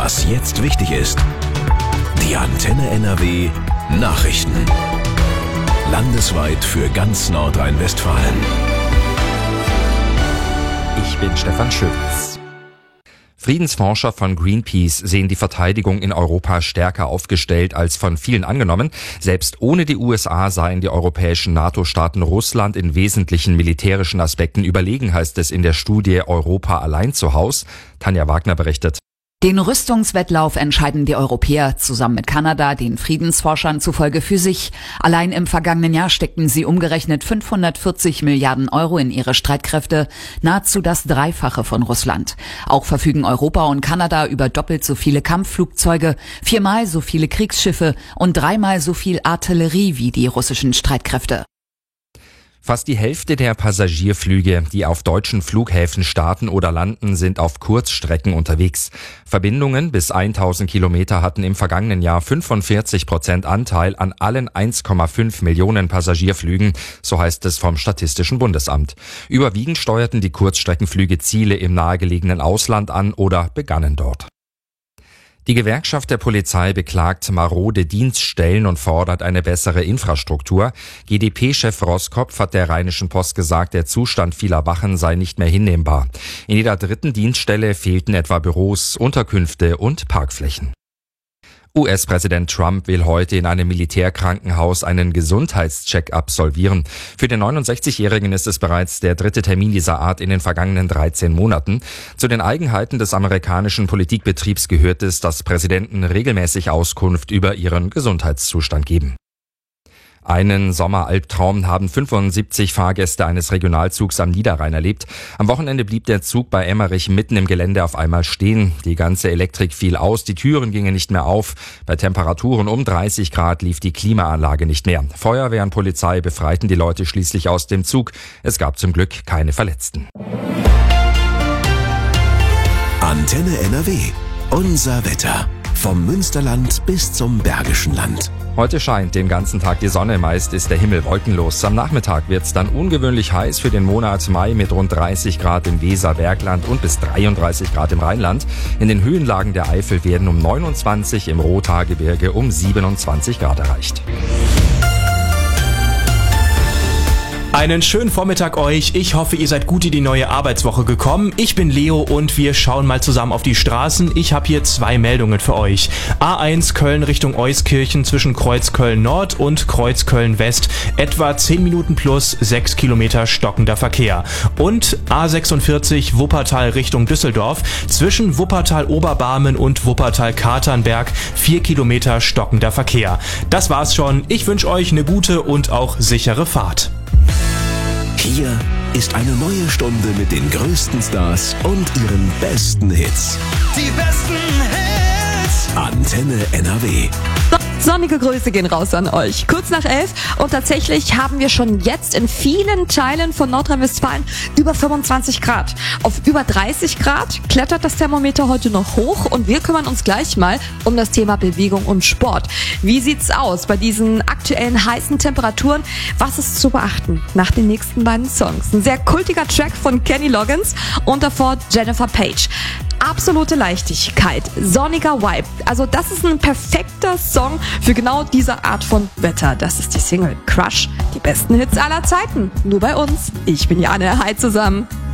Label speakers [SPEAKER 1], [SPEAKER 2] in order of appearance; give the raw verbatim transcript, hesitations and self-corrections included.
[SPEAKER 1] Was jetzt wichtig ist. Die Antenne N R W Nachrichten. Landesweit für ganz Nordrhein-Westfalen.
[SPEAKER 2] Ich bin Stefan Schütz. Friedensforscher von Greenpeace sehen die Verteidigung in Europa stärker aufgestellt als von vielen angenommen. Selbst ohne die U S A seien die europäischen NATO-Staaten Russland in wesentlichen militärischen Aspekten überlegen, heißt es in der Studie Europa allein zu Haus. Tanja Wagner berichtet.
[SPEAKER 3] Den Rüstungswettlauf entscheiden die Europäer zusammen mit Kanada, den Friedensforschern zufolge für sich. Allein im vergangenen Jahr steckten sie umgerechnet fünfhundertvierzig Milliarden Euro in ihre Streitkräfte, nahezu das Dreifache von Russland. Auch verfügen Europa und Kanada über doppelt so viele Kampfflugzeuge, viermal so viele Kriegsschiffe und dreimal so viel Artillerie wie die russischen Streitkräfte.
[SPEAKER 2] Fast die Hälfte der Passagierflüge, die auf deutschen Flughäfen starten oder landen, sind auf Kurzstrecken unterwegs. Verbindungen bis tausend Kilometer hatten im vergangenen Jahr fünfundvierzig Prozent Anteil an allen eins Komma fünf Millionen Passagierflügen, so heißt es vom Statistischen Bundesamt. Überwiegend steuerten die Kurzstreckenflüge Ziele im nahegelegenen Ausland an oder begannen dort. Die Gewerkschaft der Polizei beklagt marode Dienststellen und fordert eine bessere Infrastruktur. G d P-Chef Roskopf hat der Rheinischen Post gesagt, der Zustand vieler Wachen sei nicht mehr hinnehmbar. In jeder dritten Dienststelle fehlten etwa Büros, Unterkünfte und Parkflächen. U S-Präsident Trump will heute in einem Militärkrankenhaus einen Gesundheitscheck absolvieren. Für den neunundsechzigjährigen ist es bereits der dritte Termin dieser Art in den vergangenen dreizehn Monaten. Zu den Eigenheiten des amerikanischen Politikbetriebs gehört es, dass Präsidenten regelmäßig Auskunft über ihren Gesundheitszustand geben. Einen Sommeralbtraum haben fünfundsiebzig Fahrgäste eines Regionalzugs am Niederrhein erlebt. Am Wochenende blieb der Zug bei Emmerich mitten im Gelände auf einmal stehen. Die ganze Elektrik fiel aus, die Türen gingen nicht mehr auf. Bei Temperaturen um dreißig Grad lief die Klimaanlage nicht mehr. Feuerwehr und Polizei befreiten die Leute schließlich aus dem Zug. Es gab zum Glück keine Verletzten.
[SPEAKER 1] Antenne N R W. Unser Wetter. Vom Münsterland bis zum Bergischen Land.
[SPEAKER 2] Heute scheint den ganzen Tag die Sonne, meist ist der Himmel wolkenlos. Am Nachmittag wird's dann ungewöhnlich heiß für den Monat Mai mit rund dreißig Grad im Weser-Bergland und bis dreiunddreißig Grad im Rheinland. In den Höhenlagen der Eifel werden um neunundzwanzig, im Rothaargebirge um siebenundzwanzig Grad erreicht.
[SPEAKER 4] Einen schönen Vormittag euch. Ich hoffe, ihr seid gut in die neue Arbeitswoche gekommen. Ich bin Leo und wir schauen mal zusammen auf die Straßen. Ich habe hier zwei Meldungen für euch. A eins Köln Richtung Euskirchen zwischen Kreuzköln Nord und Kreuzköln West. Etwa zehn Minuten plus sechs Kilometer stockender Verkehr. Und A sechsundvierzig Wuppertal Richtung Düsseldorf zwischen Wuppertal Oberbarmen und Wuppertal Katernberg. vier Kilometer stockender Verkehr. Das war's schon. Ich wünsche euch eine gute und auch sichere Fahrt.
[SPEAKER 1] Hier ist eine neue Stunde mit den größten Stars und ihren besten Hits.
[SPEAKER 5] Die besten Hits.
[SPEAKER 1] Antenne N R W.
[SPEAKER 6] Sonnige Grüße gehen raus an euch. Kurz nach elf und tatsächlich haben wir schon jetzt in vielen Teilen von Nordrhein-Westfalen über fünfundzwanzig Grad. Auf über dreißig Grad klettert das Thermometer heute noch hoch und wir kümmern uns gleich mal um das Thema Bewegung und Sport. Wie sieht's aus bei diesen aktuellen heißen Temperaturen? Was ist zu beachten nach den nächsten beiden Songs? Ein sehr kultiger Track von Kenny Loggins und davor Jennifer Page. Absolute Leichtigkeit, sonniger Vibe. Also das ist ein perfekter Song für genau diese Art von Wetter. Das ist die Single Crush, die besten Hits aller Zeiten. Nur bei uns. Ich bin Jane, hi zusammen.